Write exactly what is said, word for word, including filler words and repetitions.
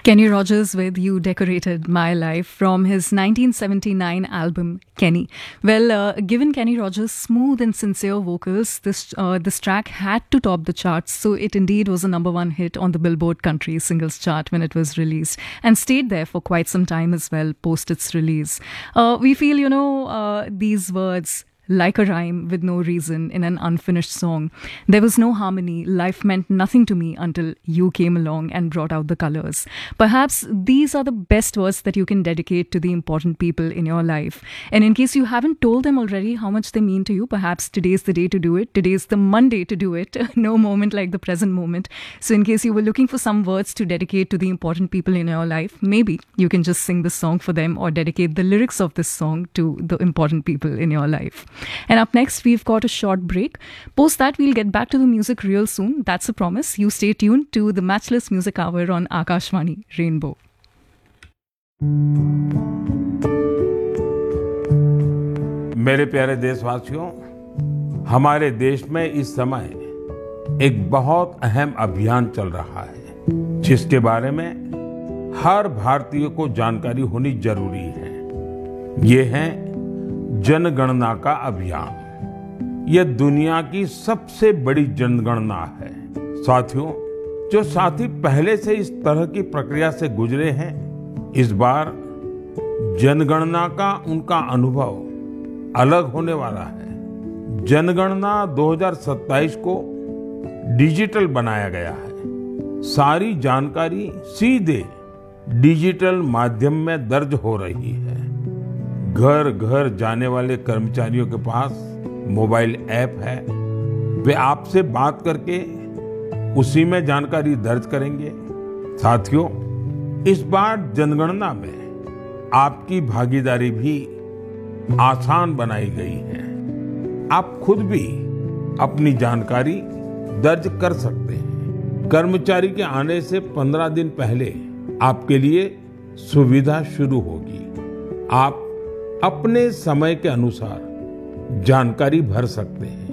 Kenny Rogers with You Decorated My Life from his nineteen seventy-nine album Kenny. Well, uh, given Kenny Rogers' smooth and sincere vocals, this uh, this track had to top the charts, so it indeed was a number one hit on the Billboard Country Singles Chart when it was released, and stayed there for quite some time as well post its release. Uh, we feel, you know, uh, these words like a rhyme with no reason in an unfinished song. There was no harmony. Life meant nothing to me until you came along and brought out the colors. Perhaps these are the best words that you can dedicate to the important people in your life. And in case you haven't told them already how much they mean to you, perhaps today's the day to do it. Today's the Monday to do it. No moment like the present moment. So in case you were looking for some words to dedicate to the important people in your life, maybe you can just sing this song for them or dedicate the lyrics of this song to the important people in your life. And up next, we've got a short break. Post that, we'll get back to the music real soon. That's a promise. You stay tuned to the Matchless Music Hour on Akashvani Rainbow. मेरे प्यारे देशवासियों, हमारे देश में इस समय एक बहुत अहम अभियान चल रहा है, जिसके बारे में हर भारतीय को जानकारी होनी जरूरी है। ये है जनगणना का अभियान। यह दुनिया की सबसे बड़ी जनगणना है। साथियों, जो साथी पहले से इस तरह की प्रक्रिया से गुजरे हैं, इस बार जनगणना का उनका अनुभव अलग होने वाला है। जनगणना दो हज़ार सत्ताईस को डिजिटल बनाया गया है। सारी जानकारी सीधे डिजिटल माध्यम में दर्ज हो रही है। घर घर जाने वाले कर्मचारियों के पास मोबाइल ऐप है। वे आपसे बात करके उसी में जानकारी दर्ज करेंगे। साथियों, इस बार जनगणना में आपकी भागीदारी भी आसान बनाई गई है। आप खुद भी अपनी जानकारी दर्ज कर सकते हैं। कर्मचारी के आने से पंद्रह दिन पहले आपके लिए सुविधा शुरू होगी। आप अपने समय के अनुसार जानकारी भर सकते हैं।